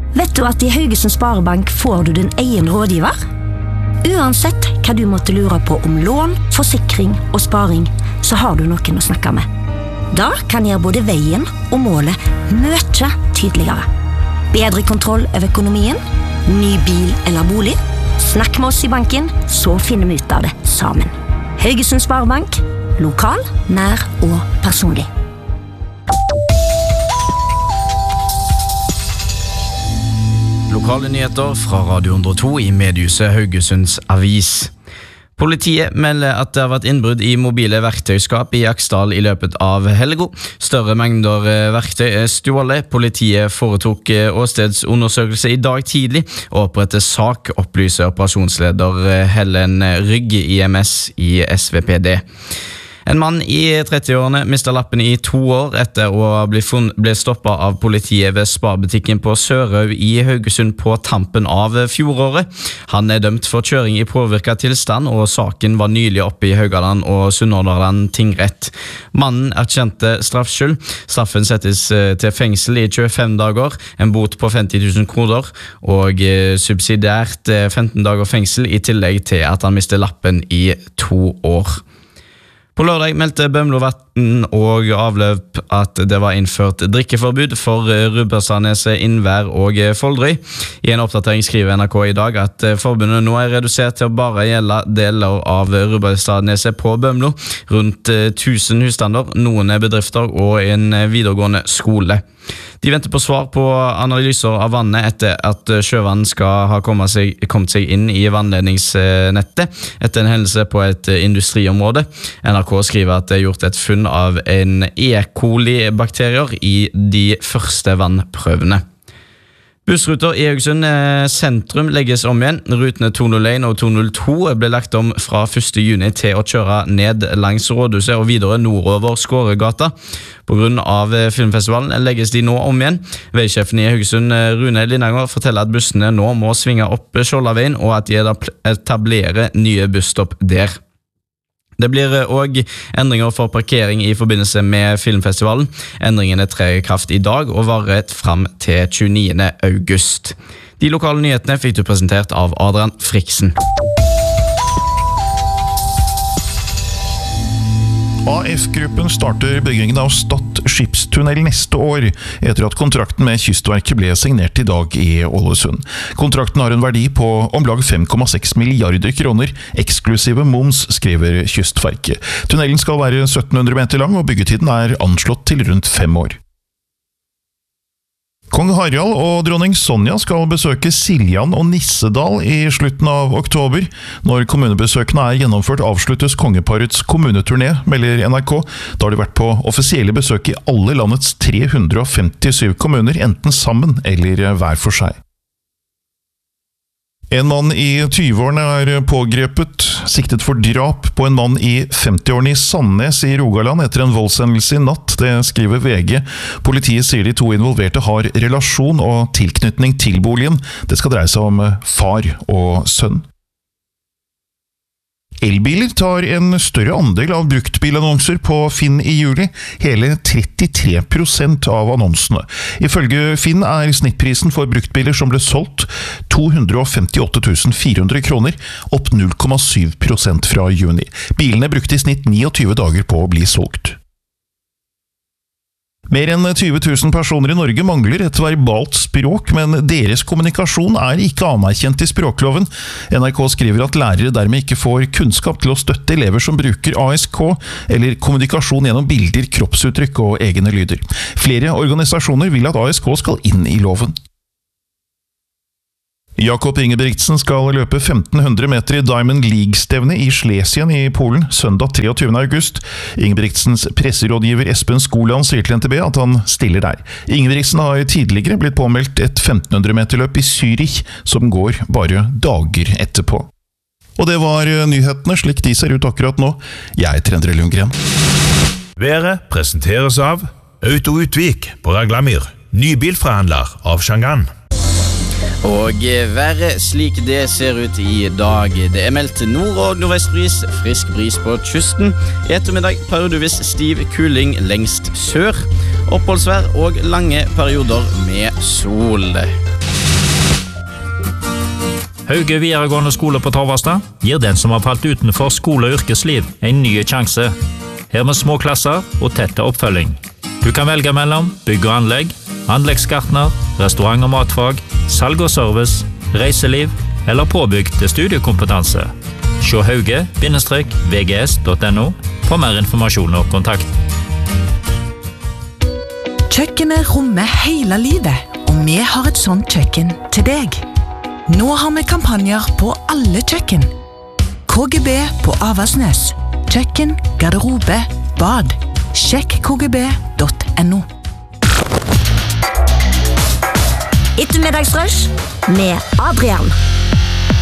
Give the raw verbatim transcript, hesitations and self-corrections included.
Vet du at i Haugesund Sparebank får du din egen rådgiver? Uansett hva du måtte lure på om lån, forsikring og sparing, så har du noen å snakke med. Da kan gjøre både veien og målet mye tydeligere. Bedre kontroll over økonomien, ny bil eller bolig. Snakk med oss i banken, så finner vi ut av det sammen. Haugesund Sparebank, lokal, nær og personlig. Lokale nyheter fra Radio hundre og to i mediehuset Haugesunds Avis. Politiet melder at det har vært innbrudd i mobile verktøyskap i Aksdal i løpet av helgen. Større mengder verktøy er stjålet. Politiet foretok åstedsundersøkelse i dag tidlig og opprettet sak, opplyser operasjonsleder Helen Rygg i M S i S V P D. En mann i trettiårene mistet lappen i to år etter å bli funnet, ble stoppet av politiet ved sparbutikken på Sørøy i Haugesund på tampen av fjoråret. Han er dømt for kjøring i påvirket tilstand, og saken var nylig oppe i Haugaland og Sunnhordland tingrett. Mannen erkjente straffskyld. Straffen settes til fengsel i tjuefem dager, en bot på femti tusen kroner og subsidiært femten dager fengsel, i tillegg til at han mistet lappen i to år. På lørdag meldte Bømlo Vatn og avløp at det var innført drikkeforbud for Rubbestadneset, Innvær og Foldrøy. I en oppdatering skriver N R K i dag at forbundet nå er redusert til å bare gjelde deler av Rubbestadneset på Bømlo, rundt tusen husstander, noen bedrifter og en videregående skole. De venter på svar på analyser av vannet etter at sjøvann skal ha kommet seg, kommet seg inn i vannledningsnettet etter en hendelse på et industriområde. N R K skriver at det er gjort et funn av en E. coli-bakterier i de første vannprøvene. Bussruter i Haugesund sentrum legges om igjen. Rutene to null én og to null to ble lagt om fra første juni til å kjøre ned langs Rådhuset og videre nordover Skåregata. På grunn av filmfestivalen legges de nå om igjen. Veisjefen i Haugesund, Rune Lindanger, forteller at bussene nå må svinge opp Skjoldaveien, og at de etablerer nye busstopp der. Det blir også endringer for parkering i forbindelse med filmfestivalen. Endringene trer i kraft i dag og varer frem til tjueniende august. De lokale nyhetene fikk du presentert av Adrian Friksen. A F-gruppen starter byggingen av Stad skipstunnel neste år, etter at kontrakten med Kystverket ble signert i dag i Ålesund. Kontrakten har en verdi på om lag fem komma seks milliarder kroner, eksklusive moms, skriver Kystverket. Tunnelen skal være sytten hundre meter lang, og byggetiden er anslått til rundt fem år. Kong Harald og dronning Sonja skal besøke Siljan og Nissedal i slutten av oktober. Når kommunebesøkene er gjennomført, avsluttes kongeparets kommuneturné, melder N R K. Da har de vært på offisielle besøk i alle landets tre hundre og femtisju kommuner, enten sammen eller hver for seg. En mann i tyveårene er pågrepet, siktet for drap på en mann i femtiårene i Sandnes i Rogaland etter en voldshendelse i natt, det skriver V G. Politiet sier de to involverte har relasjon og tilknytning til boligen. Det skal dreie seg om far og sønn. Elbiler tar en større andel av bruktbilannonser på Finn i juli, hele trettitre prosent av annonsene. Ifølge Finn er snittprisen for bruktbiler som ble solgt to hundre og femtiåtte tusen fire hundre kroner, opp null komma syv prosent fra juni. Bilene brukte i snitt tjueni dager på å bli solgt. Mer enn tjue tusen personer i Norge mangler et verbalt språk, men deres kommunikasjon er ikke anerkjent i språkloven. N R K skriver at lærere dermed ikke får kunnskap til å støtte elever som bruker A S K, eller kommunikasjon gjennom bilder, kroppsuttrykk og egne lyder. Flere organisasjoner vil at A S K skal inn i loven. Jakob Ingebrigtsen skal løpe femten hundre meter i Diamond League-stevne i Schlesien i Polen søndag treogtyvende august. Ingebrigtsens presserådgiver Espen Skoland sier til N T B at han stiller der. Ingebrigtsen har tidligere blitt påmeldt et femten hundre meter løp i Zürich, som går bare dager etterpå. Og det var nyhetene slik de ser ut akkurat nå. Jeg heter Endre Lundgren. Været presenteres av Auto Utvik på Raglamyr, nybilforhandler av Shangan. Og været slik det ser ut i dag. Det er meldt nord- og nordvestbris, frisk bris på kysten. I ettermiddag periodevis stiv kuling lengst sør. Oppholdsvær og lange perioder med sol. Hauge videregående skole på Torvastad gir den som har falt utenfor skole- og yrkesliv en ny sjanse. Her med små klasser og tette oppfølging. Du kan velge mellom bygg og anlegg, anleggsgartner, restaurant- og matfag, salg og service, reiseliv eller påbygg til studiekompetanse. Se hauge V G S punktum N O for mer informasjon og kontakt. Kjøkkenet rommer hele livet, og vi har et sånt kjøkken til deg. Nå har vi kampanjer på alle kjøkken. K G B på Aversnes. Kjøkken, garderobe, bad. Sjekk K G B punktum N O. Ettermiddagsrush med Adrian.